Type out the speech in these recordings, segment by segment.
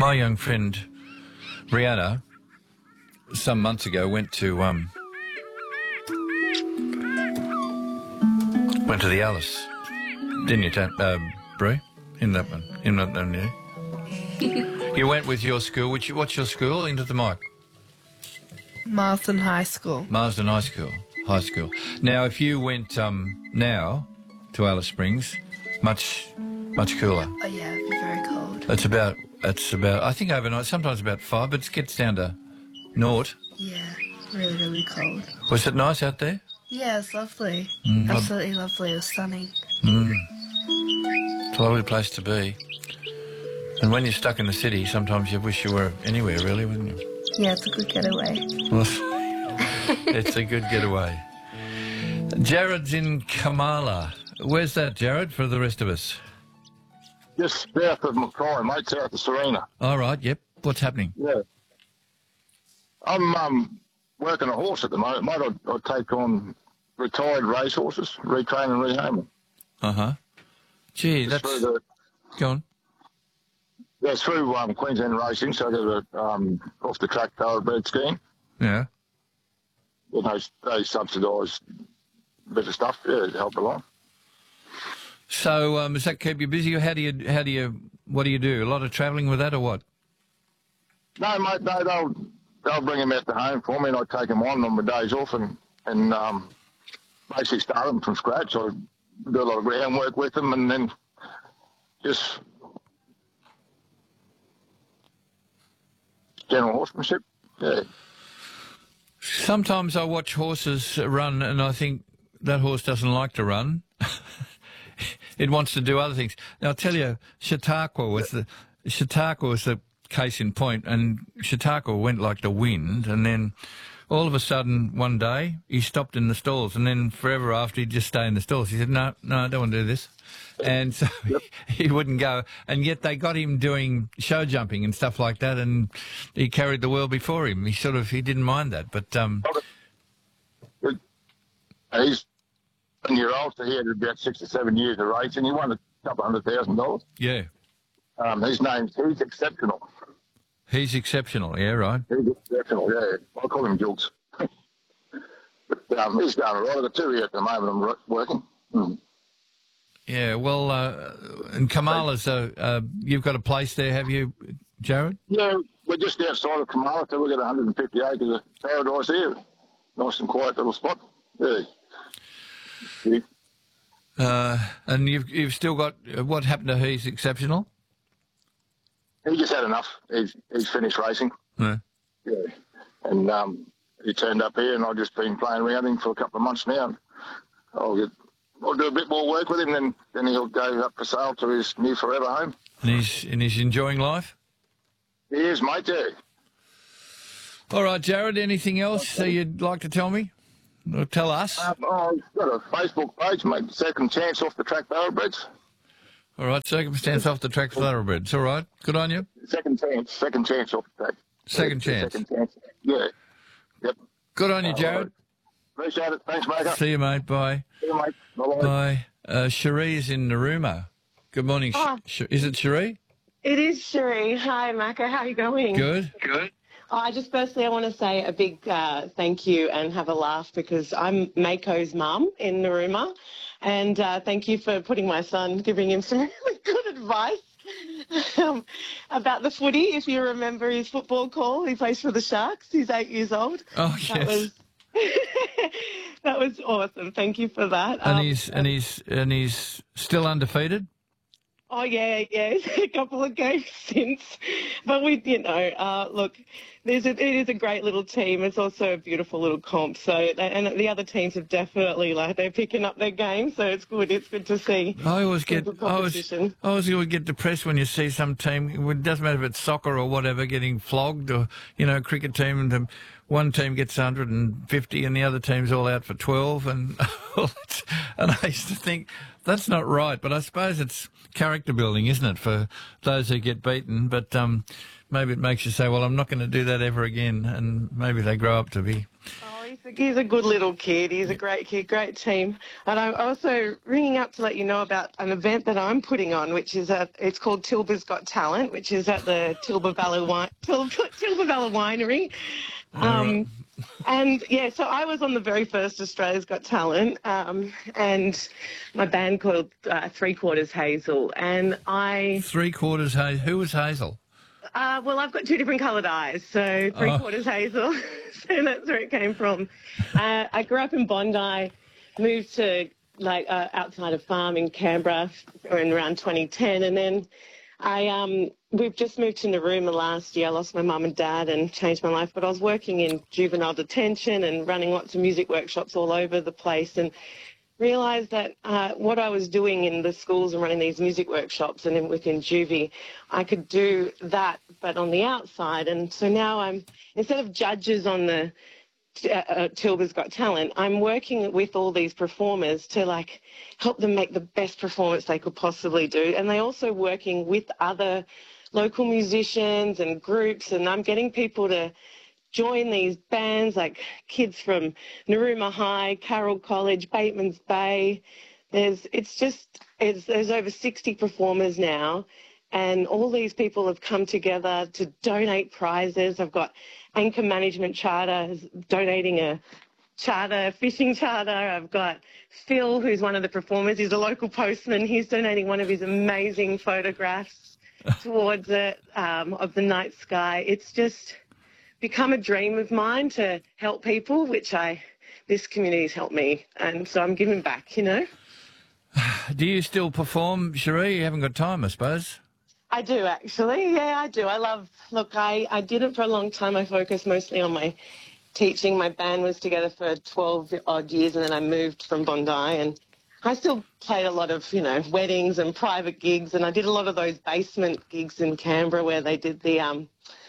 My young friend Rihanna, some months ago, went to the Alice, didn't you, Brie? In that one, yeah. You went with your school. What's your school? Into the mic. Marsden High School. Marsden High School. Now, if you went now to Alice Springs, much cooler. Oh yeah, it'd be very cold. It's about I think overnight, sometimes about 5, but it gets down to 0. Yeah, really, really cold. Was it nice out there? Yeah, it's lovely. Absolutely lovely. It was stunning. It's a lovely place to be. And when you're stuck in the city, sometimes you wish you were anywhere, really, wouldn't you? Yeah, it's a good getaway. It's a good getaway. Jared's in Kamala. Where's that, Jared, for the rest of us? Just south of Mackay, mate, south of Serena. All right, yep. What's happening? Yeah. I'm working a horse at the moment, mate. I take on retired racehorses, retrain and rehome them. Uh-huh. Gee, Just that's... Go on. Yeah, it's through Queensland Racing, so there's a off-the-track thoroughbred scheme. Yeah. You know, they subsidise a bit of stuff, yeah, to help along. So does that keep you busy, or what do you do? A lot of travelling with that, or what? No, mate, no, they'll bring them out to home for me, and I take them on my days off and basically start them from scratch. I do a lot of groundwork with them, and then just general horsemanship. Yeah. Sometimes I watch horses run, and I think that horse doesn't like to run. It wants to do other things. Now, I'll tell you, Chautauqua was the case in point, and Chautauqua went like the wind, and then all of a sudden, one day, he stopped in the stalls, and then forever after, he'd just stay in the stalls. He said, no, I don't want to do this. And so he wouldn't go. And yet they got him doing show jumping and stuff like that, and he carried the world before him. He didn't mind that. But he's 10-year-old, so he had about 6 or 7 years of racing. He won a couple $100,000. yeah, He's exceptional. he's exceptional. Yeah, right. He's exceptional, yeah. I call him Jukes. But he's going all right. I've got 2 here at the moment. I'm working. Yeah, well, and Kamala's, you've got a place there, have you, Jared? Yeah, we're just outside of Kamala, so we've got 150 acres of paradise here. Nice and quiet little spot. Yeah. And you've still got, what happened to He's Exceptional? He just had enough. He's finished racing. Yeah. Yeah. And he turned up here, and I've just been playing around him for a couple of months now. I'll do a bit more work with him, then he'll go up for sale to his new forever home. And he's enjoying life? He is, mate, yeah. All right, Jared, anything else you'd like to tell me? Or tell us? I've got a Facebook page, mate, Second Chance Off the Track Thoroughbreds. All right, Circumstance Off the Track Thoroughbreds. All right, good on you. Second chance off the track. Second chance. Second chance, yeah. Yep. Good on you, Jared. Appreciate it. Thanks, mate. See you, mate. Bye. See you, mate. Bye-bye. Bye. Cherie's in Narooma. Good morning. Is it Cherie? It is Cherie. Hi, Mako. How are you going? Good. I want to say a big thank you and have a laugh because I'm Mako's mum in Narooma. And thank you for giving him some really good advice about the footy. If you remember his football call, he plays for the Sharks. He's 8 years old. Oh, yes. That was awesome. Thank you for that. And he's still undefeated? Oh, yeah, a couple of games since. But look, it is a great little team. It's also a beautiful little comp. So, and the other teams have definitely, they're picking up their game. So it's good. It's good to see. I always get depressed when you see some team, it doesn't matter if it's soccer or whatever, getting flogged, or, cricket team, and one team gets 150 and the other team's all out for 12. And I used to think, that's not right, but I suppose it's character building, isn't it, for those who get beaten? But maybe it makes you say, well, I'm not going to do that ever again, and maybe they grow up to be. Oh, he's He's a good little kid. He's a great kid, great team. And I'm also ringing up to let you know about an event that I'm putting on, which is it's called Tilba's Got Talent, which is at the Tilba Valley Winery. And yeah, so I was on the very first Australia's Got Talent, and my band called Three Quarters Hazel, and I. Three Quarters Hazel. Who was Hazel? Well, I've got two different coloured eyes, so Three Quarters Hazel. So that's where it came from. I grew up in Bondi, moved to outside a farm in Canberra in around 2010, and then we've just moved to Narooma last year. I lost my mum and dad and changed my life, but I was working in juvenile detention and running lots of music workshops all over the place, and realised that what I was doing in the schools and running these music workshops and within juvie, I could do that, but on the outside. And so now I'm, instead of judges on the Tilba's Got Talent, I'm working with all these performers to help them make the best performance they could possibly do. And they're also working with other local musicians and groups, and I'm getting people to join these bands, like kids from Narooma High, Carroll College, Bateman's Bay. There's over 60 performers now, and all these people have come together to donate prizes. I've got Anchor Management Charter donating a fishing charter. I've got Phil, who's one of the performers. He's a local postman. He's donating one of his amazing photographs towards it of the night sky. It's just become a dream of mine to help people, which this community's helped me, and so I'm giving back, you know. Do you still perform, Cherie? You haven't got time, I suppose. I do, actually. Yeah, I do. I did it for a long time. I focused mostly on my teaching. My band was together for 12 odd years, and then I moved from Bondi, and I still played a lot of, weddings and private gigs, and I did a lot of those basement gigs in Canberra where they did the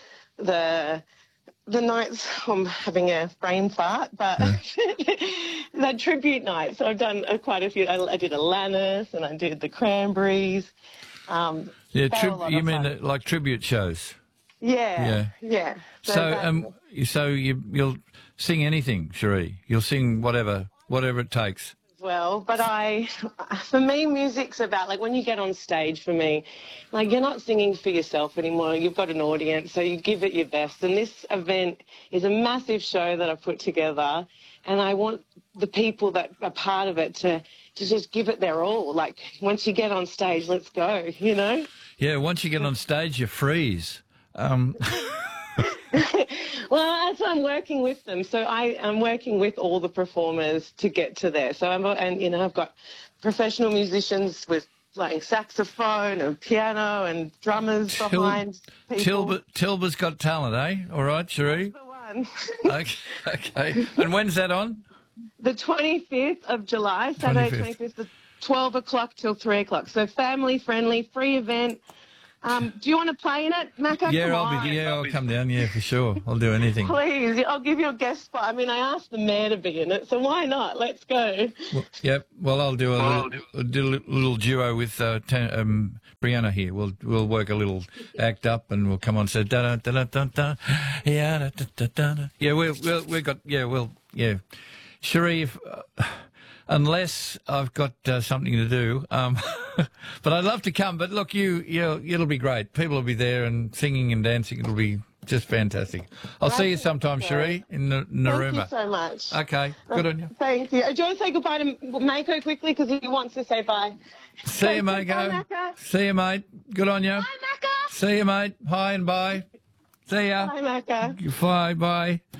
nights, I'm having a brain fart, but the tribute night. So I've done quite a few. I did Alanis and I did the Cranberries. You mean like tribute shows? Yeah. So you'll sing anything, Cherie. You'll sing whatever it takes. Well, but for me, music's about, when you get on stage, for me, you're not singing for yourself anymore. You've got an audience, so you give it your best. And this event is a massive show that I've put together, and I want the people that are part of it to just give it their all. Once you get on stage, let's go, Yeah, once you get on stage, you freeze. Well, that's why I'm working with them. So I'm working with all the performers to get to there. So I've got professional musicians with playing saxophone and piano and drummers behind people. Tilba's Got Talent, eh? All right, Cherie. That's the one. Okay. And when's that on? The 25th of July, Saturday 25th, 12 o'clock till 3 o'clock. So family-friendly, free event. Do you want to play in it, Macca? Yeah, I'll come down. Yeah, for sure. I'll do anything. Please, I'll give you a guest spot. I asked the mayor to be in it, so why not? Let's go. Well, I'll do a little duo with Brianna here. We'll work a little act up, and we'll come on and say da da da da da yeah da da da da. Yeah, Cherie, unless I've got something to do. But I'd love to come. But look, it'll be great. People will be there and singing and dancing. It'll be just fantastic. I'll see you sometime, Cherie, in Narooma. Thank you so much. Okay, good on you. Thank you. Do you want to say goodbye to Mako quickly, because he wants to say bye? See you, Mako. See you, mate. Good on you. Bye, Macca. See you, mate. Hi and bye. See ya. Bye, Mako. Bye.